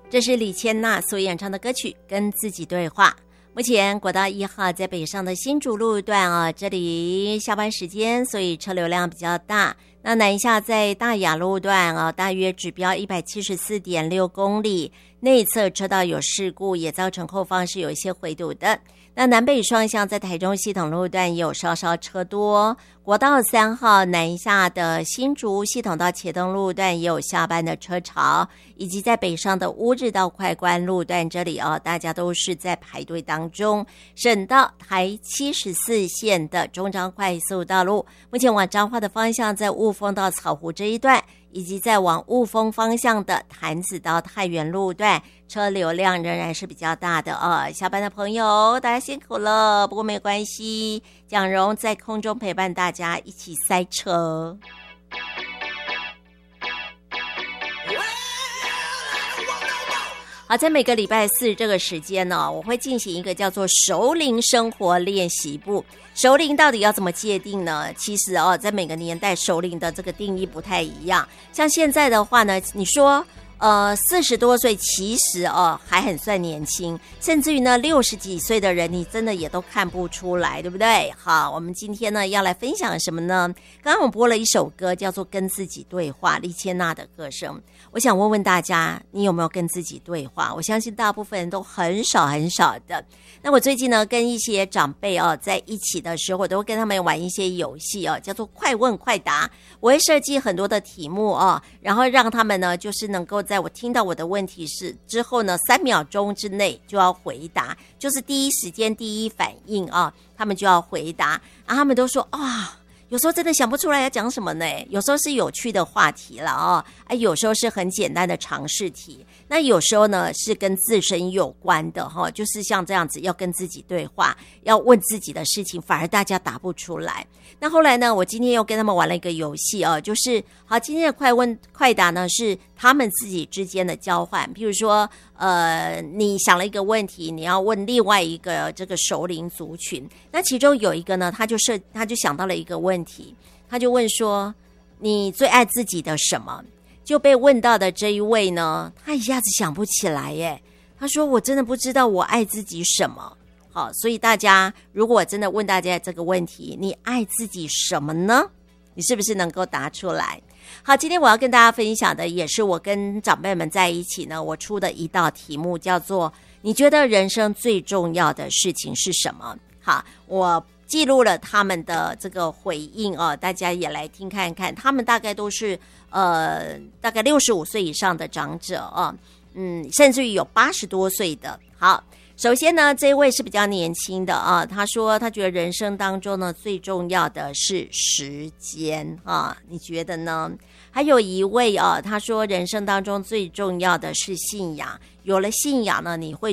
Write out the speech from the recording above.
这是李千娜所演唱的歌曲《跟自己对话》。目前国道1号在北上的新竹路段这里下班时间，所以车流量比较大。那南下在大雅路段大约指标 174.6 公里，内侧车道有事故，也造成后方是有一些回堵的。那南北双向在台中系统路段也有稍稍车多，国道3号南下的新竹系统到茄苳路段也有下班的车潮，以及在北上的乌日到快关路段这里大家都是在排队当中。省道台74线的中彰快速道路，目前往彰化的方向在雾峰到草湖这一段，以及在往雾峰方向的潭子到太原路段，车流量仍然是比较大的下班的朋友大家辛苦了，不过没有关系，蒋蓉在空中陪伴大家一起塞车。好，在每个礼拜四这个时间我会进行一个叫做熟龄生活练习部。熟龄到底要怎么界定呢？其实在每个年代熟龄的这个定义不太一样。像现在的话呢，你说40多岁其实还很算年轻，甚至于呢60几岁的人你真的也都看不出来，对不对？好，我们今天呢要来分享什么呢？刚刚我播了一首歌叫做《跟自己对话》，李千娜的歌声。我想问问大家，你有没有跟自己对话？我相信大部分人都很少很少的。那我最近呢跟一些长辈在一起的时候，我都会跟他们玩一些游戏叫做快问快答。我会设计很多的题目然后让他们呢就是能够在我听到我的问题是之后呢3秒钟之内就要回答，就是第一时间第一反应他们就要回答。他们都说有时候真的想不出来要讲什么呢，有时候是有趣的话题了有时候是很简单的常识题，那有时候呢是跟自身有关的就是像这样子要跟自己对话，要问自己的事情，反而大家答不出来。那后来呢，我今天又跟他们玩了一个游戏就是好，今天的快问快答呢是他们自己之间的交换。譬如说你想了一个问题，你要问另外一个这个熟龄族群，那其中有一个呢他就想到了一个问题，他就问说你最爱自己的什么？就被问到的这一位呢，他一下子想不起来耶，他说我真的不知道我爱自己什么。好，所以大家如果我真的问大家这个问题，你爱自己什么呢？你是不是能够答出来？好，今天我要跟大家分享的也是我跟长辈们在一起呢，我出的一道题目，叫做你觉得人生最重要的事情是什么？好，我记录了他们的这个回应大家也来听看看，他们大概都是大概65岁以上的长者甚至于有80多岁的。好，首先呢，这一位是比较年轻的他说他觉得人生当中呢最重要的是时间你觉得呢？还有一位他说人生当中最重要的是信仰，有了信仰呢，你会